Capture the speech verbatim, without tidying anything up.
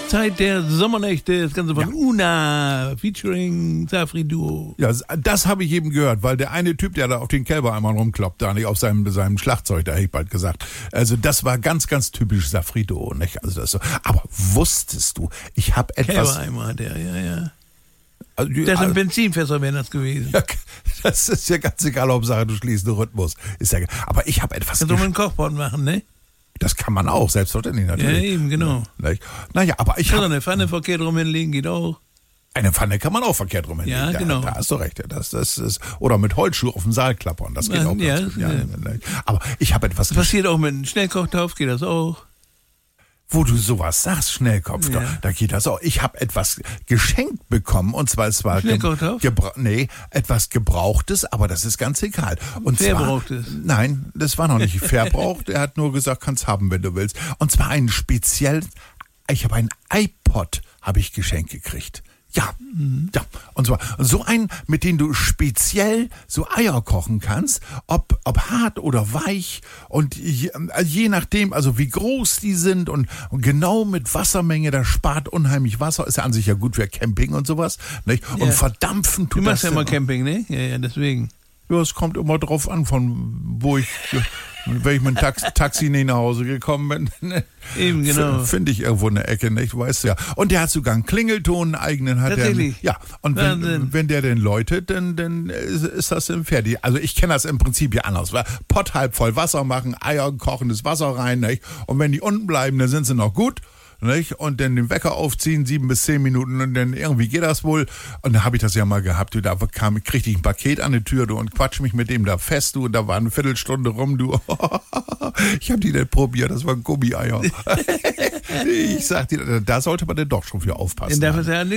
Zeit der Sommernächte, das Ganze von ja. Una, featuring Safri Duo. Ja, das habe ich eben gehört, weil der eine Typ, der da auf den Kälber einmal rumkloppt, da nicht auf seinem, seinem Schlagzeug, da hätte ich bald gesagt. Also das war ganz, ganz typisch Safri Duo, nicht? Also das so. Aber wusstest du, ich habe etwas... Kälbereimer, der, ja, ja. Also, das sind Benzinfässer wären das gewesen. Ja, das ist ja ganz egal, Hauptsache du schließt den Rhythmus. Ist ja, aber ich habe etwas... Kannst du mal einen Kochpot machen, ne? Das kann man auch, selbstverständlich natürlich. Ja, eben, genau. Naja, aber ich habe... eine Pfanne verkehrt rum hinlegen geht auch. Eine Pfanne kann man auch verkehrt rum hinlegen. Ja, da, genau. Da hast du recht. Das, das ist, oder mit Holzschuh auf dem Saal klappern, das geht ja, auch. Ja, ganz gut. ja. Ja, aber ich habe etwas... Das passiert auch mit einem Schnellkochtopf, geht das auch. Wo du sowas sagst, Schnellkopf, ja. da, da geht das auch. Ich habe etwas geschenkt bekommen, und zwar es war Schnellkochtopf? Gebra- nee, etwas Gebrauchtes, aber das ist ganz egal. Und Verbrauchtes? Zwar, nein, das war noch nicht verbraucht. Er hat nur gesagt, kannst haben, wenn du willst. Und zwar einen speziellen, ich habe einen iPod, habe ich geschenkt gekriegt. Ja, mhm. ja. Und zwar so einen, mit dem du speziell so Eier kochen kannst, ob, ob hart oder weich, und je, je nachdem, also wie groß die sind, und, und genau mit Wassermenge, das spart unheimlich Wasser, ist ja an sich ja gut für Camping und sowas, nicht? Und ja. verdampfen tut das. Du machst das ja immer Camping, ne? Ja, ja, deswegen. Ja, es kommt immer drauf an, von wo ich, wenn ich mit dem Taxi, Taxi nicht nach Hause gekommen bin. Eben, genau. Finde ich irgendwo eine Ecke, nicht? Weißt du ja. Und der hat sogar einen Klingelton, einen eigenen hat er. Ja, und wenn, wenn der den läutet, dann, dann ist, ist das dann fertig. Also ich kenne das im Prinzip ja anders. Pott halb voll Wasser machen, Eier, kochendes Wasser rein, nicht? Und wenn die unten bleiben, dann sind sie noch gut. Nicht? Und dann den Wecker aufziehen, sieben bis zehn Minuten, und dann irgendwie geht das wohl. Und dann habe ich das ja mal gehabt, du, da kam, kriegte ich ein Paket an die Tür, du, und quatsch mich mit dem da fest, du, und da war eine Viertelstunde rum, du. Ich habe die nicht probiert, das waren Gummieier. Ich sag dir, da sollte man denn doch schon für aufpassen.